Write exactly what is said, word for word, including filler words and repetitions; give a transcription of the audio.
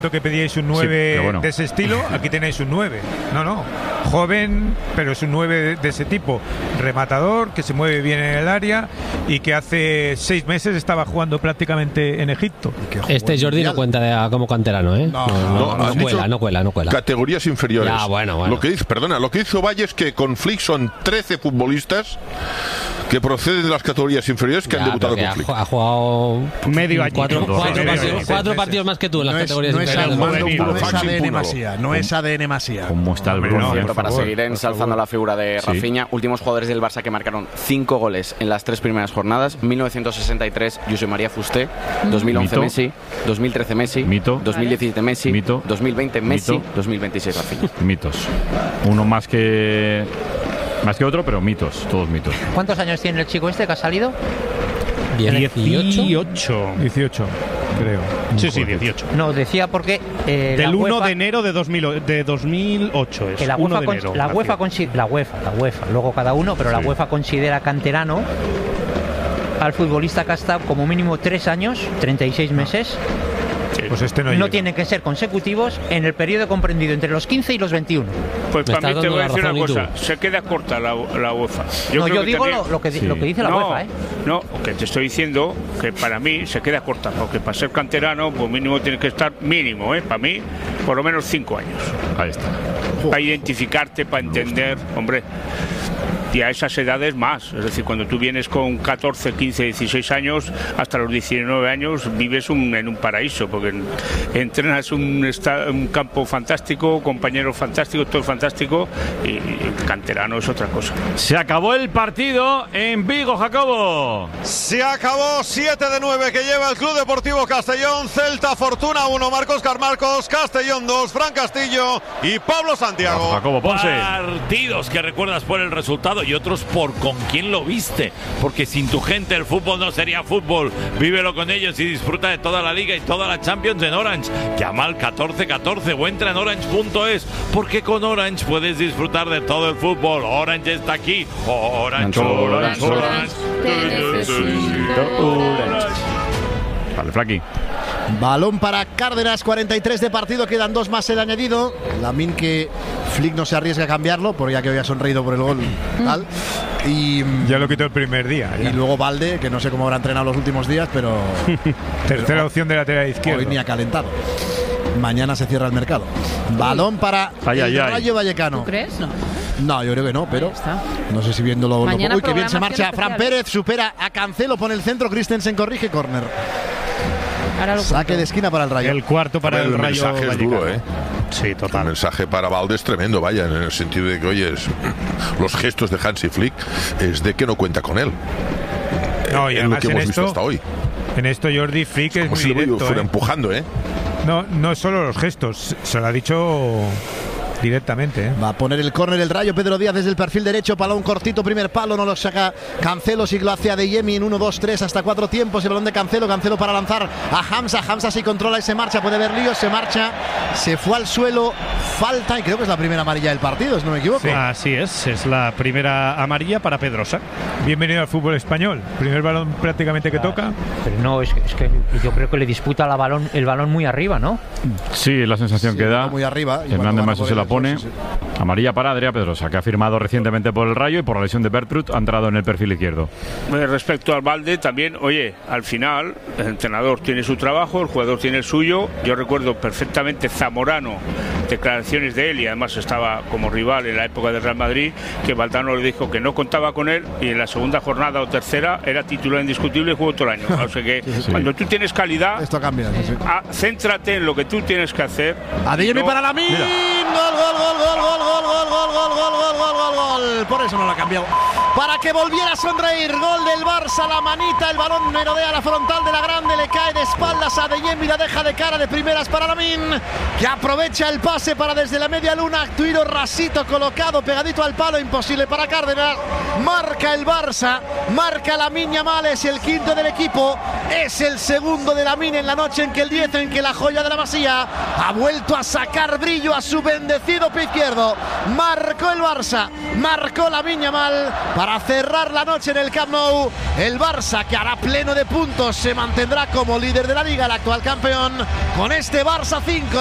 que pedíais un nueve sí, bueno. de ese estilo, aquí tenéis un nueve. No, no, joven, pero es un nueve de ese tipo, rematador, que se mueve bien en el área y que hace seis meses estaba jugando prácticamente en Egipto. Este Jordi no cuenta de, como canterano, ¿eh? No, no, no, no, no cuela, no cuela, no cuela. Categorías inferiores. Ya, bueno, bueno. Lo que dice, perdona, lo que hizo Valle es que con Flick son trece futbolistas que proceden de las categorías inferiores que ya, han debutado con ha, Flick. Ha jugado medio año. Cuatro, Dos, cuatro, medio partidos, año. cuatro partidos más que tú en las no categorías es, inferiores. No, inferiores. no, no, no es A D N Masía, no es A D N Masía. ¿Cómo está el Bruno? No, para seguir ensalzando la figura de sí. Rafinha, últimos jugadores del Barça que marcaron cinco goles en las tres primeras jornadas: mil novecientos sesenta y tres, Josep María Fuster; dos mil once, Mito. Messi; dos mil trece, Messi; Mito. dos mil diecisiete, Messi; Mito. dos mil veinte, Messi; Mito. dos mil veintiséis, Rafinha. Mitos. Uno más que más que otro, pero mitos, todos mitos. ¿Cuántos años tiene el chico este que ha salido? dieciocho. dieciocho, creo. Sí, sí, dieciocho. No, decía porque eh, del la uno UEFA, de enero de, dos mil, de dos mil ocho es. que la UEFA, de con, enero, la, UEFA consi- la UEFA, la UEFA, luego cada uno, pero sí. La UEFA considera canterano al futbolista que ha estado como mínimo tres años, treinta y seis meses. Pues este no, no tienen que ser consecutivos en el periodo comprendido entre los quince y los veintiuno. Pues para mí te voy a decir una cosa, se queda corta la, la UEFA. Yo, no, yo digo también, lo, lo, que, sí. lo que dice la no, UEFA, ¿eh? No, que te estoy diciendo que para mí se queda corta, porque para ser canterano, pues mínimo tiene que estar mínimo, ¿eh? Para mí, por lo menos cinco años. Ahí está. Para identificarte, para entender, hombre. Y a esas edades más, es decir, cuando tú vienes con catorce, quince, dieciséis años, hasta los diecinueve años vives un, en un paraíso, porque entrenas un, esta, un campo fantástico, compañeros fantásticos, todo fantástico, y, y el canterano es otra cosa. Se acabó el partido en Vigo, Jacobo. Se acabó, siete de nueve que lleva el Club Deportivo Castellón, Celta Fortuna uno, Marcos Carmarcos, Castellón dos, Fran Castillo y Pablo Santiago. Jacobo Ponce. Partidos que recuerdas por el resultado y otros por con quién lo viste, porque sin tu gente el fútbol no sería fútbol. Vívelo con ellos y disfruta de toda la Liga y toda la Champions en Orange. Llama al catorce catorce o entra en orange punto es, porque con Orange puedes disfrutar de todo el fútbol. Orange está aquí. Orange, Orange, Orange, Orange. Orange. Vale, Flaqui. Balón para Cárdenas, cuarenta y tres de partido, quedan dos más el añadido. Lamine, que Flick no se arriesga a cambiarlo, porque ya que había sonreído por el gol tal. Y ya lo quitó el primer día. Ya. Y luego Valde, que no sé cómo habrá entrenado los últimos días, pero tercera pero, opción de lateral izquierdo. Hoy ni ha calentado. Mañana se cierra el mercado. Balón para ay, el ay, ay. Rayo Vallecano. ¿Tú crees? No. No, yo creo que no, pero no sé si viéndolo. Mañana Uy, que bien se marcha. especial. Fran Pérez supera a Cancelo, pone el centro, Christensen corrige, córner. Saque de esquina para el Rayo. El cuarto para el, el Rayo. El mensaje es duro, ¿eh? Sí, total. El mensaje para Valde es tremendo, vaya, en el sentido de que, oye, es, los gestos de Hansi Flick es de que no cuenta con él. No, y en lo que en hemos esto, visto hasta hoy. En esto Jordi Flick es como muy si directo, lo fuera ¿eh? empujando, ¿eh? No, no solo los gestos, se lo ha dicho directamente, ¿eh? Va a poner el córner el Rayo. Pedro Díaz desde el perfil derecho, balón cortito, primer palo, no lo saca Cancelo, sí lo hace Adeyemi en uno, dos, tres, hasta cuatro tiempos. El balón de Cancelo, Cancelo para lanzar a Hamza, Hamza sí controla y se marcha, puede haber líos, se marcha, se fue al suelo, falta, y creo que es la primera amarilla del partido, si no me equivoco. Sí. Así es, es la primera amarilla para Pedrosa. Bienvenido al fútbol español, primer balón prácticamente que claro. toca. Pero no, es que, es que yo creo que le disputa la balón, el balón muy arriba, ¿no? Sí, la sensación sí, que da. Muy arriba. Hernández Maso se la pone. Sí, sí. Amarilla para Adrià Pedrosa, que ha firmado recientemente por el Rayo y por la lesión de Bertrud ha entrado en el perfil izquierdo. Respecto al Valde, también, oye, al final el entrenador tiene su trabajo, el jugador tiene el suyo. Yo recuerdo perfectamente Zamorano, declaraciones de él, y además estaba como rival en la época del Real Madrid, que Valdano le dijo que no contaba con él y en la segunda jornada o tercera era titular indiscutible y jugó todo el año. O sea que sí, sí. Cuando tú tienes calidad, esto cambia. Sí, sí. A, céntrate en lo que tú tienes que hacer. Adeyemi no, para Lamine. Gol, gol, gol, gol, gol, gol, gol, gol, gol, gol, gol, gol, gol, gol. Por eso no lo ha cambiado. Para que volviera a sonreír. Gol del Barça, la manita, el balón merodea la frontal de la grande, le cae de espaldas a Adeyemi, la deja de cara de primeras para Lamine, que aprovecha el pase para desde la media luna, tiro rasito colocado pegadito al palo, imposible para Cárdenas. Marca el Barça, marca Lamine Yamal, es el quinto del equipo, es el segundo de Lamine en la noche en que el diez, en que la joya de la Masía ha vuelto a sacar brillo a su bendecido pie izquierdo. Marcó el Barça, marcó Lamine Yamal para cerrar la noche en el Camp Nou. El Barça, que hará pleno de puntos, se mantendrá como líder de la liga, el actual campeón, con este Barça cinco.